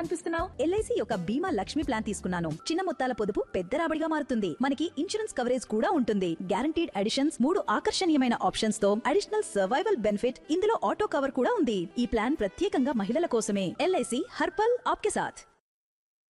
కనిపిస్తున్నావు? ఎల్ఐసి యొక్క బీమా లక్ష్మి ప్లాన్ తీసుకున్నాను. చిన్న మొత్తాల పొదుపు పెద్ద రాబడిగా మారుతుంది. మనకి ఇన్సూరెన్స్ కవరేజ్ కూడా ఉంటుంది. గ్యారంటీడ్ అడిషన్స్, 3 ఆకర్షణీయమైన ఆప్షన్స్ తో అడిషనల్ సర్వైవల్ బెనిఫిట్, ఇందులో ఆటో కవర్ కూడా ఉంది. ఈ ప్లాన్ ప్రత్యేకంగా మహిళల కోసమే. ఎల్ఐసి హర్పల్ ఆప్కే సాథ్.